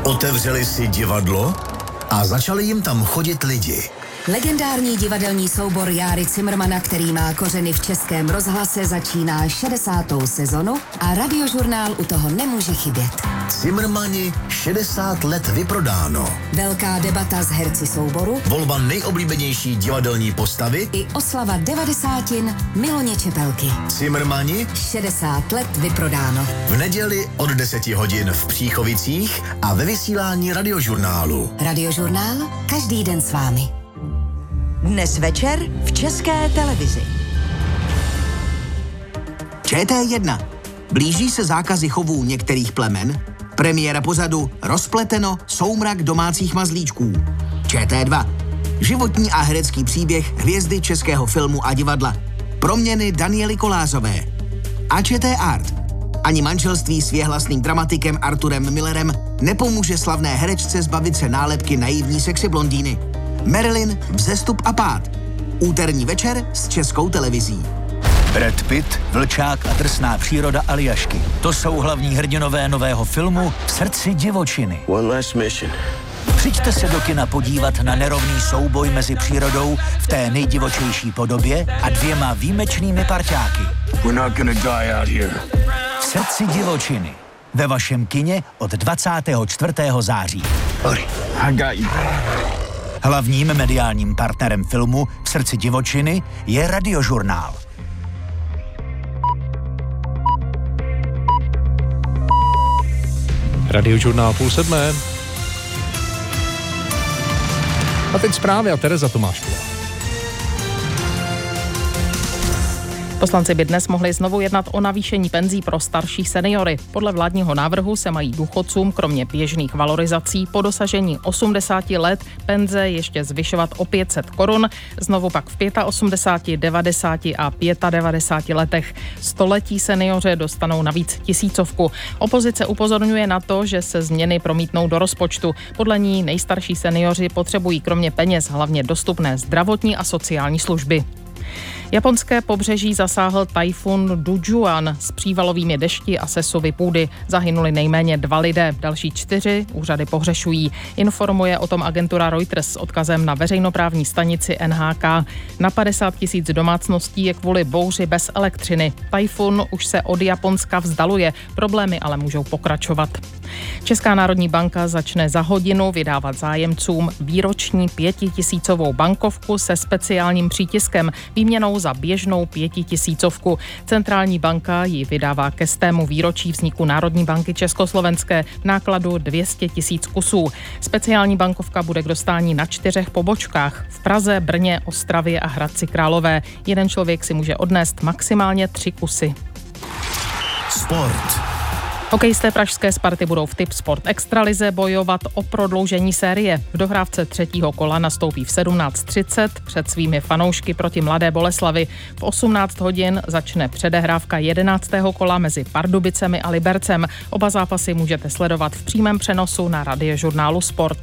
Otevřeli si divadlo a začali jim tam chodit lidi. Legendární divadelní soubor Járy Cimrmana, který má kořeny v Českém rozhlase, začíná 60. sezonu a Radiožurnál u toho nemůže chybět. Cimrmani 60 let vyprodáno. Velká debata s herci souboru, Volba nejoblíbenější divadelní postavy i oslava 90. Miloně Čepelky. Cimrmani 60 let vyprodáno. v neděli od 10 hodin v Příchovicích a ve vysílání Radiožurnálu. Radiožurnál každý den s vámi. Dnes večer v České televizi. ČT1. Blíží se zákazy chovů některých plemen. Premiéra pořadu Rozpleteno, soumrak domácích mazlíčků. ČT2. Životní a herecký příběh hvězdy českého filmu a divadla. Proměny Daniely Kolářové. A ČT Art. Ani manželství s věhlasným dramatikem Arturem Millerem nepomůže slavné herečce zbavit se nálepky naivní sexy blondýny. Marilyn, vzestup a pád. Úterní večer s Českou televizí. Brad Pitt, Vlčák a drsná příroda Aljašky. To jsou hlavní hrdinové nového filmu V srdci divočiny. One last mission. Přijďte se do kina podívat na nerovný souboj mezi přírodou v té nejdivočejší podobě a dvěma výjimečnými parťáky. We're not gonna die out here. V srdci divočiny. Ve vašem kině od 24. září. Buddy, I got you. Hlavním mediálním partnerem filmu V srdci divočiny je Radiožurnál. Radiožurnál 6:30. A teď zprávy a Tereza Tomášková. Poslanci by dnes mohli znovu jednat o navýšení penzí pro starší seniory. Podle vládního návrhu se mají důchodcům kromě běžných valorizací po dosažení 80 let penze ještě zvyšovat o 500 korun, znovu pak v 85, 90 a 95 letech. Století seniori dostanou navíc 1000. Opozice upozorňuje na to, že se změny promítnou do rozpočtu. Podle ní nejstarší seniori potřebují kromě peněz hlavně dostupné zdravotní a sociální služby. Japonské pobřeží zasáhl tajfun Dujuan s přívalovými dešti a sesuvy půdy. Zahynuli nejméně 2 lidé, další 4 úřady pohřešují. Informuje o tom agentura Reuters s odkazem na veřejnoprávní stanici NHK. Na 50 000 domácností je kvůli bouři bez elektřiny. Tajfun už se od Japonska vzdaluje, problémy ale můžou pokračovat. Česká národní banka začne za hodinu vydávat zájemcům výroční 5000 bankovku se speciálním přítiskem, výměnou za běžnou 5000. Centrální banka ji vydává ke 100. výročí vzniku Národní banky Československé v nákladu 200 000 kusů. Speciální bankovka bude k dostání na 4 pobočkách v Praze, Brně, Ostravě a Hradci Králové. Jeden člověk si může odnést maximálně 3 kusy. Sport. Hokejisté pražské Sparty budou v Tip Sport Extralize bojovat o prodloužení série. V dohrávce 3. kola nastoupí v 17:30 před svými fanoušky proti Mladé Boleslavi. V 18 hodin začne předehrávka 11. kola mezi Pardubicemi a Libercem. Oba zápasy můžete sledovat v přímém přenosu na Radiožurnálu Sport.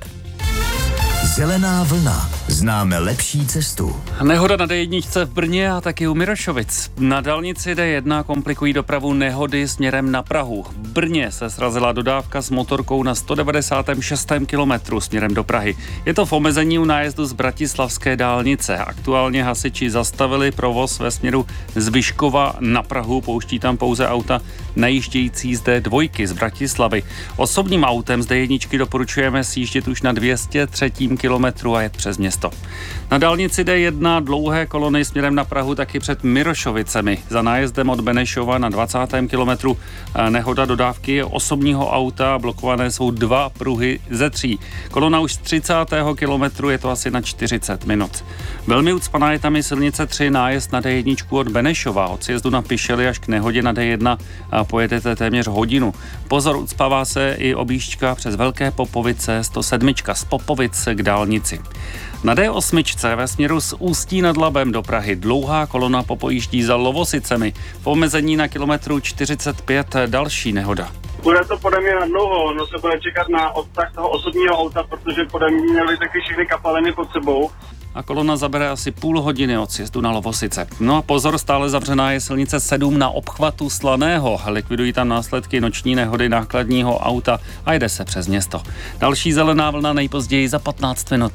Zelená vlna. Známe lepší cestu. Nehoda na D1 v Brně a taky u Mirošovic. Na dálnici D1 komplikují dopravu nehody směrem na Prahu. V Brně se srazila dodávka s motorkou na 196. kilometru směrem do Prahy. Je to v omezení u nájezdu z bratislavské dálnice. Aktuálně hasiči zastavili provoz ve směru z Vyškova na Prahu. Pouští tam pouze auta najíždějící z D2 z Bratislavy. Osobním autem z D1 doporučujeme sjíždět už na 203. kilometru a jet přes město. Na dálnici D1 dlouhé kolony směrem na Prahu taky před Mirošovicemi. Za nájezdem od Benešova na 20. kilometru nehoda dodávky osobního auta, blokované jsou 2 pruhy ze 3. Kolona už z 30. kilometru, je to asi na 40 minut. Velmi ucpaná je tam i silnice 3, nájezd na D1 od Benešova. Od sjezdu na Pišely až k nehodě na D1 a pojedete téměř hodinu. Pozor, ucpává se i objížďka přes Velké Popovice 107 z Popovic k dálnici. Na D8 ve směru z Ústí nad Labem do Prahy dlouhá kolona popojíždí za Lovosicemi. V omezení na kilometru 45 další nehoda. Bude to podle mě na dlouho, ono se bude čekat na odtah toho osobního auta, protože podle mě měly taky všechny kapaliny pod sebou. a kolona zabere asi půl hodiny od sjezdu na Lovosice. No a pozor, stále zavřená je silnice 7 na obchvatu Slaného. Likvidují tam následky noční nehody nákladního auta a jede se přes město. Další zelená vlna nejpozději za 15 minut.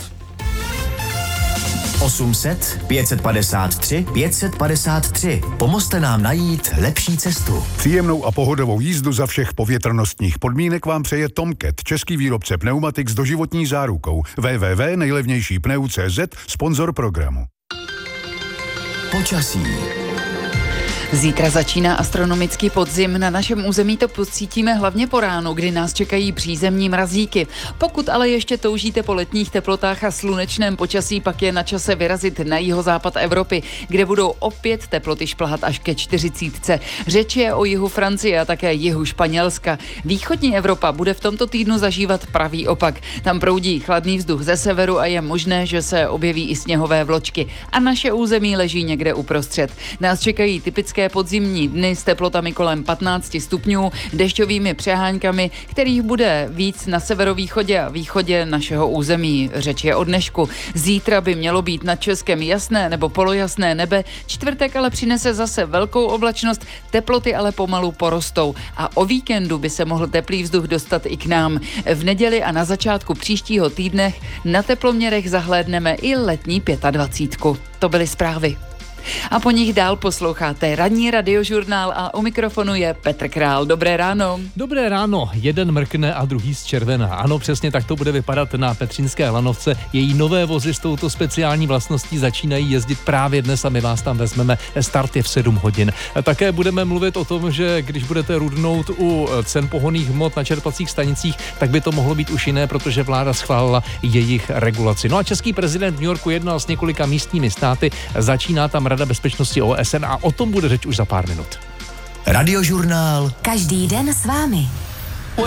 800 553 553. Pomozte nám najít lepší cestu. Příjemnou a pohodovou jízdu za všech povětrnostních podmínek vám přeje Tomcat, český výrobce pneumatik s doživotní zárukou. www.nejlevnějšípneu.cz, sponzor programu. Počasí. Zítra začíná astronomický podzim. Na našem území to pocítíme hlavně po ránu, kdy nás čekají přízemní mrazíky. Pokud ale ještě toužíte po letních teplotách a slunečném počasí, pak je na čase vyrazit na jihozápad Evropy, kde budou opět teploty šplhat až ke 40. Řeč je o jihu Francie a také jihu Španělska. Východní Evropa bude v tomto týdnu zažívat pravý opak. Tam proudí chladný vzduch ze severu a je možné, že se objeví i sněhové vločky. A naše území leží někde uprostřed. Nás čekají typické podzimní dny s teplotami kolem 15 stupňů, dešťovými přeháňkami, kterých bude víc na severovýchodě a východě našeho území. Řeč je o dnešku. Zítra by mělo být nad Českem jasné nebo polojasné nebe, čtvrtek ale přinese zase velkou oblačnost, teploty ale pomalu porostou a o víkendu by se mohl teplý vzduch dostat i k nám. V neděli a na začátku příštího týdne na teploměrech zahlédneme i letní 25. To byly zprávy. A po nich dál posloucháte ranní radiožurnál a u mikrofonu je Petr Král. Dobré ráno. Dobré ráno, jeden mrkne a druhý zčervená. Ano, přesně tak to bude vypadat na Petřínské lanovce. Její nové vozy s touto speciální vlastností začínají jezdit právě dnes a my vás tam vezmeme. Start je v 7 hodin. Také budeme mluvit o tom, že když budete rudnout u cen pohonných hmot na čerpacích stanicích, tak by to mohlo být už jiné, protože vláda schválila jejich regulaci. No a český prezident v New Yorku jednal s několika místními státy, začíná tam Rada bezpečnosti OSN a o tom bude řeč už za pár minut. Radiožurnál. Každý den s vámi.